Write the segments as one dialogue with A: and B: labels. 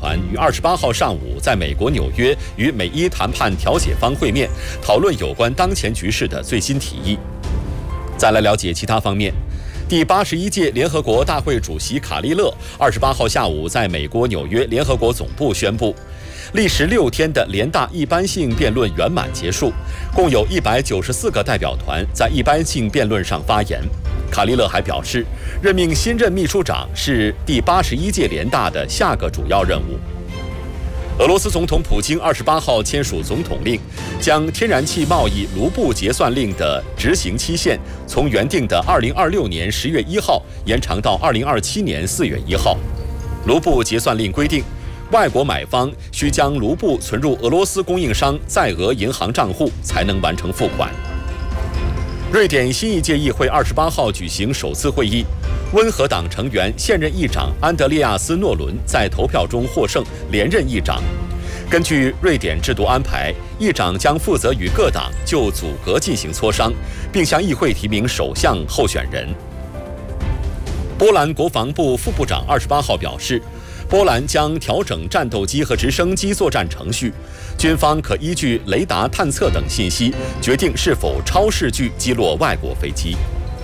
A: 团于28号上午在美国纽约与美伊谈判调解方会面，讨论有关当前局势的最新提议。再来了解其他方面。第81届联合国大会主席卡利勒28号下午在美国纽约联合国总部宣布，历时6天的联大一般性辩论圆满结束，共有194个代表团在一般性辩论上发言。卡利勒还表示，任命新任秘书长是第81届联大的下个主要任务。俄罗斯总统普京28号签署总统令，将天然气贸易卢布结算令的执行期限从原定的2026年10月1号延长到2027年4月1号。卢布结算令规定，外国买方需将卢布存入俄罗斯供应商在俄银行账户，才能完成付款。瑞典新一届议会28号举行首次会议，温和党成员现任议长安德烈亚斯·诺伦在投票中获胜，连任议长。根据瑞典制度安排，议长将负责与各党就组阁进行磋商，并向议会提名首相候选人。波兰国防部副部长28号表示，波兰将调整战斗机和直升机作战程序，军方可依据雷达探测等信息，决定是否超视距击落外国飞机。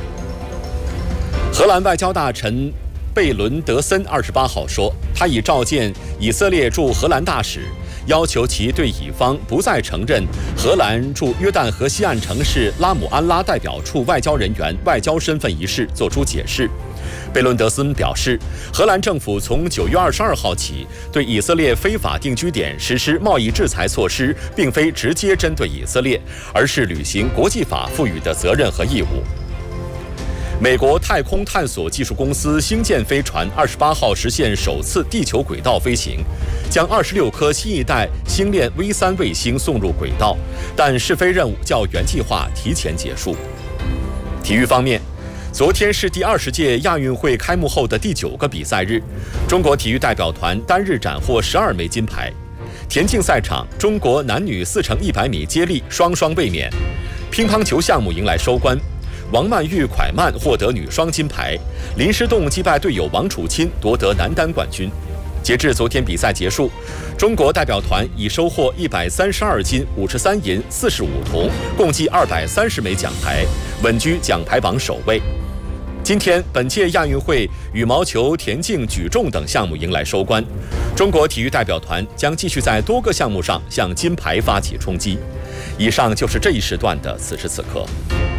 A: 荷兰外交大臣贝伦德森28号说，他已召见以色列驻荷兰大使，要求其对乙方不再承认荷兰驻约旦河西岸城市拉姆安拉代表处外交人员外交身份一事作出解释。贝伦德森表示，荷兰政府从9月22号起对以色列非法定居点实施贸易制裁措施，并非直接针对以色列，而是履行国际法赋予的责任和义务。美国太空探索技术公司星舰飞船28号实现首次地球轨道飞行，将26颗新一代星链 V3 卫星送入轨道，但试飞任务较原计划提前结束。体育方面，昨天是第20届亚运会开幕后的第9个比赛日，中国体育代表团单日斩获12枚金牌。田径赛场，中国男女4×100米接力双双卫冕。乒乓球项目迎来收官，王曼玉蒯曼获得女双金牌，林诗栋击败队友王楚钦夺得男单冠军。截至昨天比赛结束，中国代表团已收获132金、53银、45铜，共计230枚奖牌，稳居奖牌榜首位。今天，本届亚运会羽毛球、田径、举重等项目迎来收官，中国体育代表团将继续在多个项目上向金牌发起冲击。以上就是这一时段的此时此刻。